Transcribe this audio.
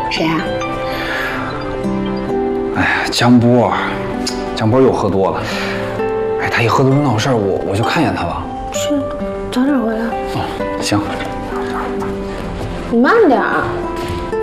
谁啊？ 哎呀，江波，江波又喝多了。哎，他一喝多就闹事儿，我就看一眼他吧。 是，早点回来。 哦，行。 你慢点儿。